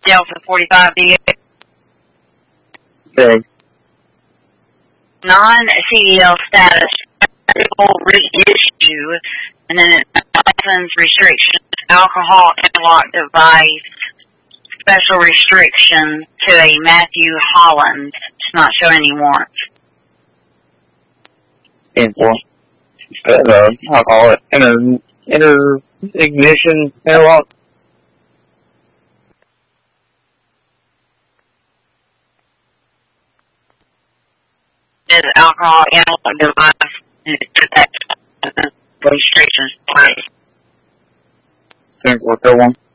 Delta 45D. Okay. Non-CDL status, reissue, and then license restrictions, alcohol interlock device, special restriction to a Matthew Holland. It's not showing any warrants. Alcohol ignition interlock. Is alcohol interlock device and restrictions place. Think what that one.